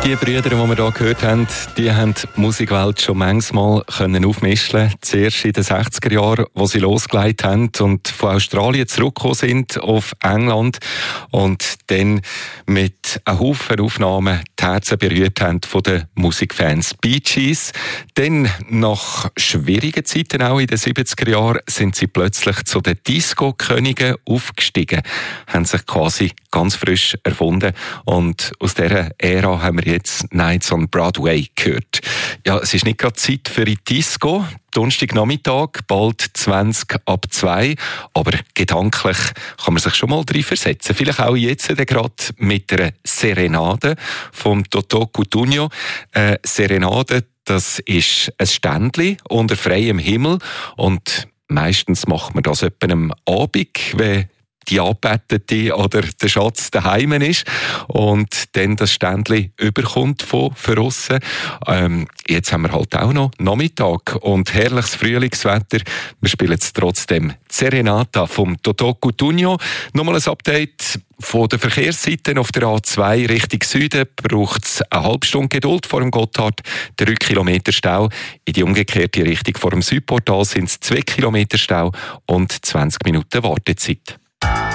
Die Brüder, die wir hier gehört haben, die haben die Musikwelt schon manchmal aufmischen. Zuerst in den 60er Jahren, wo sie losgelegt haben und von Australien zurückgekommen sind auf England und dann mit einem Haufen Aufnahmen die Herzen berührt haben von den Musikfans. Bee Gees. Dann, nach schwierigen Zeiten auch in den 70er Jahren, sind sie plötzlich zu den Disco-Königen aufgestiegen, haben sich quasi ganz frisch erfunden und aus dieser Ära haben wir jetzt Nights on Broadway gehört. Ja, es ist nicht gerade Zeit für die Disco. Donnerstagnachmittag, bald 2:20, aber gedanklich kann man sich schon mal drin versetzen. Vielleicht auch jetzt gerade mit einer Serenade vom Toto Cutugno. Serenade, das ist ein Ständchen unter freiem Himmel und meistens macht man das etwa am Abend, wenn die Anbetete oder der Schatz daheim ist und dann das Ständchen überkommt von aussen. Jetzt haben wir halt auch noch Nachmittag und herrliches Frühlingswetter. Wir spielen jetzt trotzdem Serenata vom Toto Cutugno. Nochmal ein Update von der Verkehrsseite auf der A2 Richtung Süden braucht es eine halbe Stunde Geduld vor dem Gotthard, 3 Kilometer Stau. In die umgekehrte Richtung vor dem Südportal sind es 2 Kilometer Stau und 20 Minuten Wartezeit.